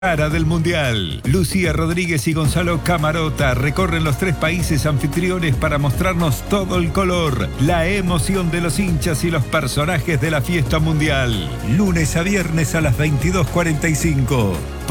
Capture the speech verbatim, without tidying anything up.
Cara del Mundial. Lucía Rodríguez y Gonzalo Camarota recorren los tres países anfitriones para mostrarnos todo el color, la emoción de los hinchas y los personajes de la fiesta mundial. Lunes a viernes a las veintidós cuarenta y cinco.